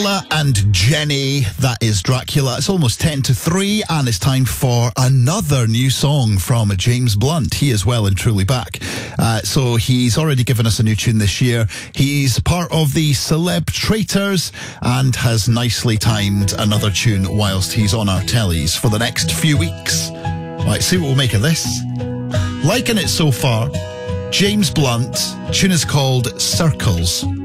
And Jenny, that is Dracula. It's almost 10 to 3 and it's time for another new song from James Blunt. He is well and truly back. So he's already given us a new tune this year. He's part of the Celeb Traitors and has nicely timed another tune whilst he's on our tellies for the next few weeks. Right, see what we'll make of this. Liking it so far. James Blunt, tune is called Circles.